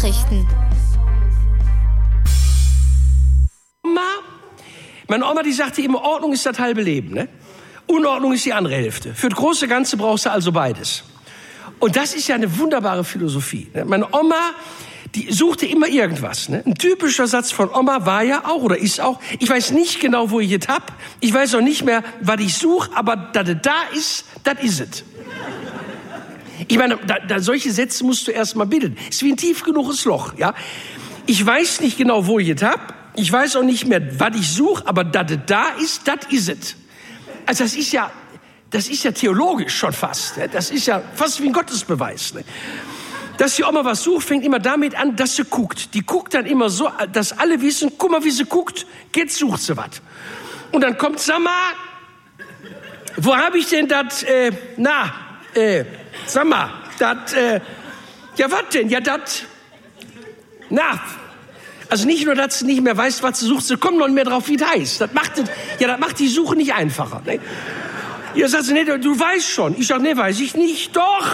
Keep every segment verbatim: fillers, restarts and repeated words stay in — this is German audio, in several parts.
Nachrichten. Oma, meine Oma, die sagte immer, Ordnung ist das halbe Leben, ne? Unordnung ist die andere Hälfte. Für das große Ganze brauchst du also beides. Und das ist ja eine wunderbare Philosophie. Ne? Meine Oma, die suchte immer irgendwas. Ne? Ein typischer Satz von Oma war ja auch, oder ist auch, ich weiß nicht genau, wo ich es hab. Ich weiß auch nicht mehr, was ich suche, aber dass es da ist, das ist es. Ich meine, da, da, solche Sätze musst du erst mal bilden. Ist wie ein tief genuges Loch, ja. Ich weiß nicht genau, wo ich es hab. Ich weiß auch nicht mehr, was ich suche, aber dass es da ist, das ist es. Also das ist ja, das ist ja theologisch schon fast. Ne? Das ist ja fast wie ein Gottesbeweis. Ne? Dass die Oma was sucht, fängt immer damit an, dass sie guckt. Die guckt dann immer so, dass alle wissen, guck mal, wie sie guckt, jetzt sucht sie was. Und dann kommt, sag mal, wo habe ich denn das, äh, na, äh, sag mal, das, äh, ja, was denn? Ja, das, na, also nicht nur, dass sie nicht mehr weiß, was sie sucht, sie kommt noch nicht mehr drauf, wie das heißt. Das macht, das, ja, das macht die Suche nicht einfacher. Ne? Ihr sagt, nee, du weißt schon. Ich sag, nee, weiß ich nicht. Doch.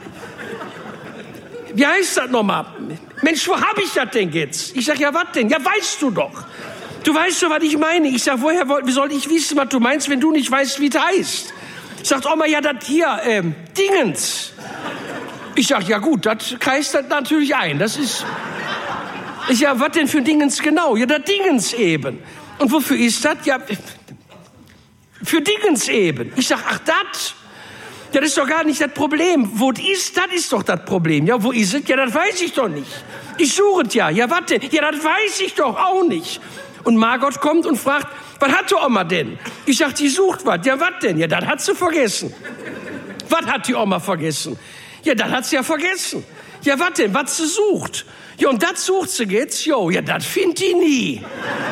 Wie heißt das nochmal? Mensch, wo hab ich das denn jetzt? Ich sag, ja, was denn? Ja, weißt du doch. Du weißt doch, was ich meine. Ich sag, woher wie soll ich wissen, was du meinst, wenn du nicht weißt, wie das heißt? Sagt Oma, ja, das hier, ähm, Dingens. Ich sag, ja gut, das kreist das natürlich ein. Das ist... Ich ja, was denn für Dingens genau? Ja, das Dingens eben. Und wofür ist das? Ja, für Dingens eben. Ich sag, ach, das? Ja, das ist doch gar nicht das Problem. Wo es ist, das ist doch das Problem. Ja, wo ist es? Ja, das weiß ich doch nicht. Ich suche es ja. Ja, was denn? Ja, das weiß ich doch auch nicht. Und Margot kommt und fragt, was hat die Oma denn? Ich sag, die sucht was. Ja, was denn? Ja, das hat sie vergessen. Was hat die Oma vergessen? Ja, das hat sie ja vergessen. Ja, was denn? Was sie sucht? Ja, und das sucht sie jetzt, jo, ja, das findet die nie.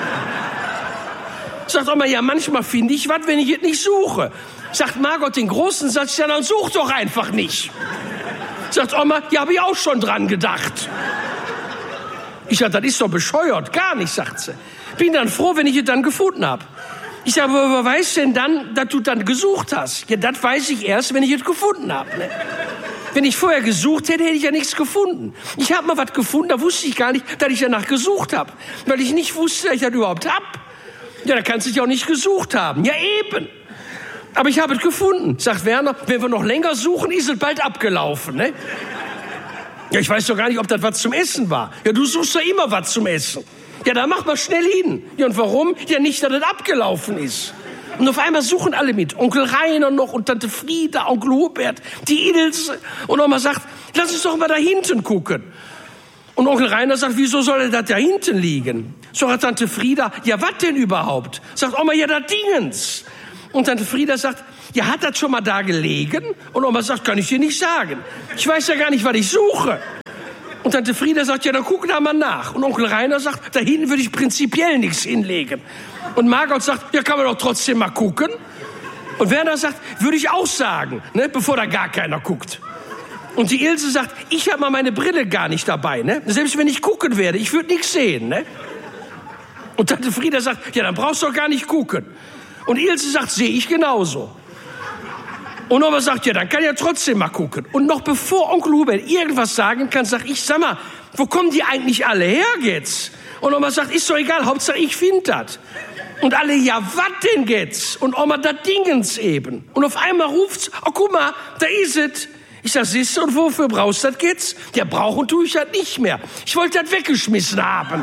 Sagt Oma, ja, manchmal finde ich was, wenn ich es nicht suche. Sagt Margot den großen Satz, ja, dann such doch einfach nicht. Sagt Oma, ja, habe ich auch schon dran gedacht. Ich sag, das ist doch bescheuert, gar nicht, sagt sie. Bin dann froh, wenn ich es dann gefunden habe. Ich sage, aber wer weiß denn dann, dass du dann gesucht hast? Ja, das weiß ich erst, wenn ich es gefunden habe. Ne? Wenn ich vorher gesucht hätte, hätte ich ja nichts gefunden. Ich habe mal was gefunden, da wusste ich gar nicht, dass ich danach gesucht habe. Weil ich nicht wusste, dass ich das überhaupt habe. Ja, da kannst du dich auch nicht gesucht haben. Ja, eben. Aber ich habe es gefunden. Sagt Werner, wenn wir noch länger suchen, ist es bald abgelaufen. Ne? Ja, ich weiß doch gar nicht, ob das was zum Essen war. Ja, du suchst ja immer was zum Essen. Ja, da mach mal schnell hin. Ja, und warum? Ja, nicht, dass es abgelaufen ist. Und auf einmal suchen alle mit. Onkel Rainer noch und Tante Frieda, Onkel Hubert, die Ilse. Und Oma sagt, lass uns doch mal da hinten gucken. Und Onkel Rainer sagt, wieso soll er das da hinten liegen? Sagt Tante Frieda, ja, was denn überhaupt? Sagt Oma, ja, da Dingens. Und Tante Frieda sagt, ja, hat das schon mal da gelegen? Und Oma sagt, kann ich dir nicht sagen. Ich weiß ja gar nicht, was ich suche. Und Tante Frieda sagt, ja, dann guck da mal nach. Und Onkel Rainer sagt, da hinten würde ich prinzipiell nichts hinlegen. Und Margot sagt, ja, kann man doch trotzdem mal gucken. Und Werner sagt, würde ich auch sagen, ne, bevor da gar keiner guckt. Und die Ilse sagt, ich habe mal meine Brille gar nicht dabei, ne? Selbst wenn ich gucken werde, ich würde nichts sehen, ne? Und Tante Frieda sagt, ja, dann brauchst du doch gar nicht gucken. Und Ilse sagt, sehe ich genauso. Und Oma sagt, ja, dann kann ich ja trotzdem mal gucken. Und noch bevor Onkel Hubert irgendwas sagen kann, sag ich, sag mal, wo kommen die eigentlich alle her jetzt? Und Oma sagt, ist doch egal, Hauptsache ich finde das. Und alle, ja, was denn jetzt? Und Oma, das Dingens eben. Und auf einmal ruft's, oh, guck mal, da ist es. Ich sag, siehst du, und wofür brauchst du das jetzt? Ja, brauchen tue ich das nicht mehr. Ich wollte das weggeschmissen haben.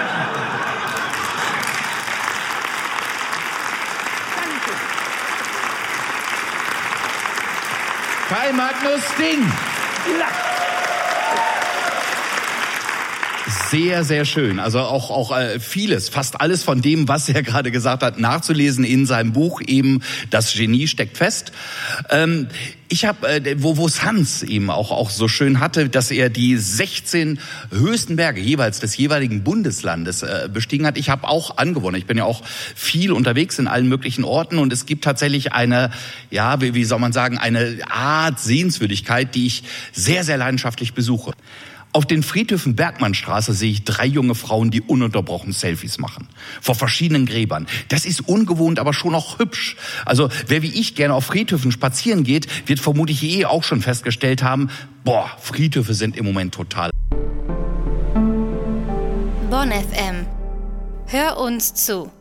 Kai Magnus Ding. Ja. Sehr, sehr schön. Also auch auch äh, vieles, fast alles von dem, was er gerade gesagt hat, nachzulesen in seinem Buch eben Das Genie steckt fest. Ähm, ich habe, äh, wo wo es Hans eben auch auch so schön hatte, dass er die sechzehn höchsten Berge jeweils des jeweiligen Bundeslandes äh, bestiegen hat. Ich habe auch angewohnt. Ich bin ja auch viel unterwegs in allen möglichen Orten und es gibt tatsächlich eine, ja, wie, wie soll man sagen, eine Art Sehenswürdigkeit, die ich sehr, sehr leidenschaftlich besuche. Auf den Friedhöfen Bergmannstraße sehe ich drei junge Frauen, die ununterbrochen Selfies machen. Vor verschiedenen Gräbern. Das ist ungewohnt, aber schon auch hübsch. Also wer wie ich gerne auf Friedhöfen spazieren geht, wird vermutlich eh auch schon festgestellt haben, boah, Friedhöfe sind im Moment total. Bonn F M. Hör uns zu.